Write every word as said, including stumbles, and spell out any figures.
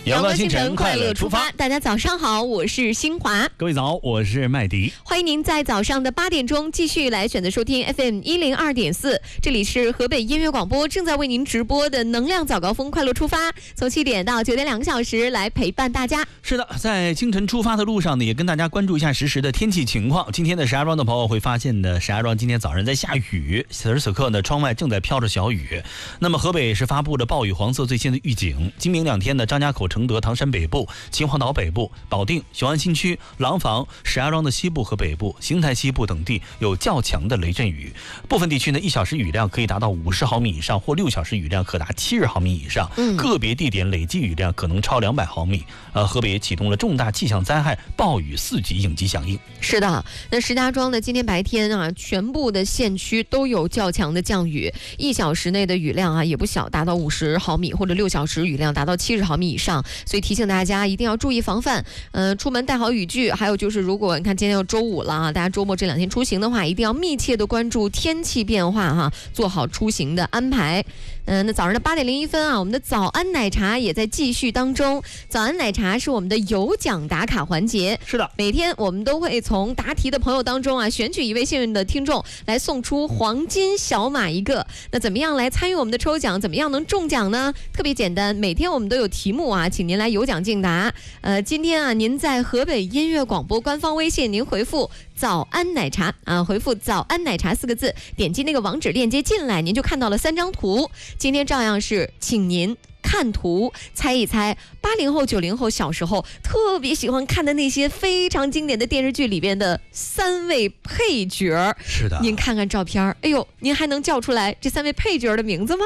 阳光清晨，快乐出发。 大家早上好，我是新华。 各位早，我是麦迪。 欢迎您在早上的八点钟继续来选择收听 F M 一零二点四，这里是河北音乐广播正在为您直播的能量早高峰，快乐出发，从七点到九点两个小时来陪伴大家。 是的，在清晨出发的路上呢，也跟大家关注一下实时的天气情况。今天的石家庄的朋友会发现呢，石家庄今天早上在下雨，此时此刻呢，窗外正在飘着小雨。那么河北是发布了暴雨黄色最新的预警，今明两天呢，张家口、承德、唐山北部、秦皇岛北部、保定、雄安新区、廊坊、石家庄的西部和北部、邢台西部等地有较强的雷阵雨，部分地区呢一小时雨量可以达到五十毫米以上，或六小时雨量可达七十毫米以上， 嗯、 个别地点累计雨量可能超两百毫米。呃，河北也启动了重大气象灾害暴雨四级应急响应。 是的，那石家庄的今天白天啊，全部的县区都有较强的降雨，一小时内的雨量啊也不小，达到五十毫米，或者六小时雨量达到七十毫米以上。所以提醒大家一定要注意防范，呃，出门带好雨具，还有就是如果你看今天又周五了啊，大家周末这两天出行的话，一定要密切的关注天气变化哈，做好出行的安排。嗯、呃，那早上的八点零一分啊，我们的早安奶茶也在继续当中。早安奶茶是我们的有奖打卡环节， 是的， 每天我们都会从答题的朋友当中啊，选取一位幸运的听众来送出黄金小马一个。那怎么样来参与我们的抽奖？怎么样能中奖呢？特别简单，每天我们都有题目啊，请您来有奖竞答。呃，今天啊，您在河北音乐广播官方微信，您回复早安奶茶啊，回复早安奶茶四个字，点击那个网址链接进来，您就看到了三张图。今天照样是请您看图猜一猜八零后九零后小时候特别喜欢看的那些非常经典的电视剧里边的三位配角。 是的， 您看看照片，哎呦，您还能叫出来这三位配角的名字吗？